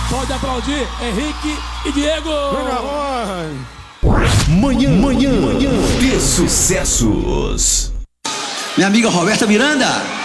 Pode aplaudir Henrique e Diego. Manhã de sucessos. Minha amiga Roberta Miranda.